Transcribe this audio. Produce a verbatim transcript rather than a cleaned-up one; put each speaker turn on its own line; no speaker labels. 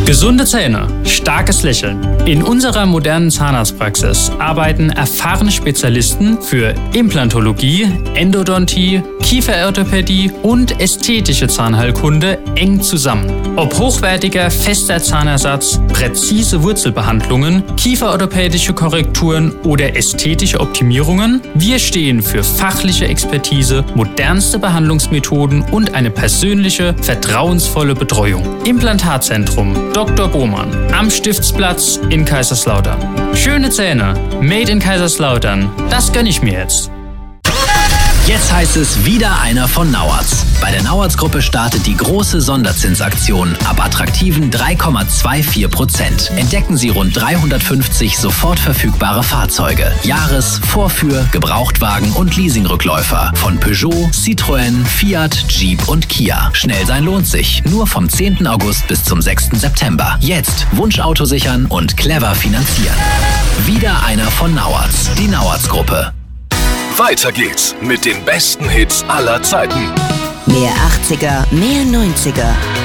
Gesunde Zähne, starkes Lächeln. In unserer modernen Zahnarztpraxis arbeiten erfahrene Spezialisten für Implantologie, Endodontie, Kieferorthopädie und ästhetische Zahnheilkunde eng zusammen. Ob hochwertiger, fester Zahnersatz, präzise Wurzelbehandlungen, kieferorthopädische Korrekturen oder ästhetische Optimierungen, wir stehen für fachliche Expertise, modernste Behandlungsmethoden und eine persönliche, vertrauensvolle Betreuung. Implantatzentrum Doktor Bohmann am Stiftsplatz in Kaiserslautern. Schöne Zähne, made in Kaiserslautern, das gönn ich mir jetzt.
Jetzt heißt es wieder einer von Nauertz. Bei der Nauertz-Gruppe startet die große Sonderzinsaktion ab attraktiven drei Komma vierundzwanzig Prozent. Entdecken Sie rund dreihundertfünfzig sofort verfügbare Fahrzeuge. Jahres-, Vorführ-, Gebrauchtwagen und Leasingrückläufer von Peugeot, Citroën, Fiat, Jeep und Kia. Schnell sein lohnt sich. Nur vom zehnten August bis zum sechsten September. Jetzt Wunschauto sichern und clever finanzieren. Wieder einer von Nauertz. Die Nauertz-Gruppe.
Weiter geht's mit den besten Hits aller Zeiten.
Mehr achtziger, mehr neunziger.